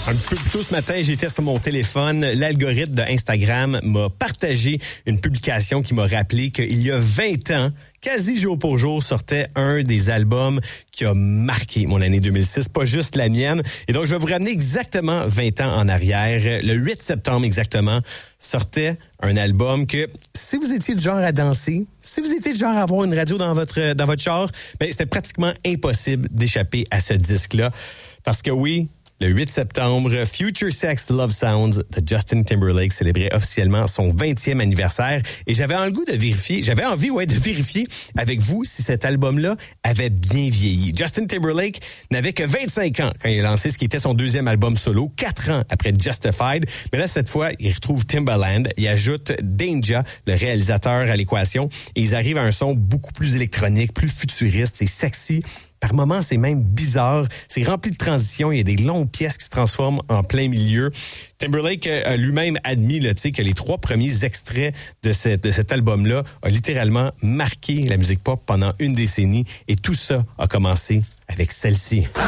Un petit peu plus tôt ce matin, j'étais sur mon téléphone. L'algorithme de Instagram m'a partagé une publication qui m'a rappelé qu'il y a 20 ans, quasi jour pour jour, sortait un des albums qui a marqué mon année 2006, pas juste la mienne. Et donc, je vais vous ramener exactement 20 ans en arrière. Le 8 septembre exactement, sortait un album que, si vous étiez du genre à danser, si vous étiez du genre à avoir une radio dans votre char, ben, c'était pratiquement impossible d'échapper à ce disque-là. Parce que oui, le 8 septembre, Future Sex Love Sounds de Justin Timberlake célébrait officiellement son 20e anniversaire et j'avais envie de vérifier avec vous si cet album-là avait bien vieilli. Justin Timberlake n'avait que 25 ans quand il a lancé ce qui était son deuxième album solo, 4 ans après Justified. Mais là, cette fois, il retrouve Timbaland, il ajoute Danja, le réalisateur, à l'équation et ils arrivent à un son beaucoup plus électronique, plus futuriste, c'est sexy. Par moments, c'est même bizarre. C'est rempli de transitions. Il y a des longues pièces qui se transforment en plein milieu. Timberlake a lui-même admis que les 3 premiers extraits de cet album-là ont littéralement marqué la musique pop pendant une décennie. Et tout ça a commencé avec celle-ci.